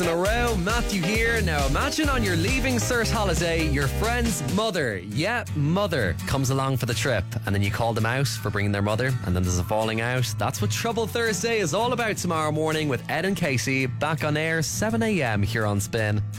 weeks in a row. Matthew here. Now imagine on your leaving cert holiday, your friend's mother, mother, comes along for the trip, and then you call them out for bringing their mother, and then there's a falling out. That's what Trouble Thursday is all about tomorrow morning with Ed and Casey, back on air 7 a.m. here on Spin.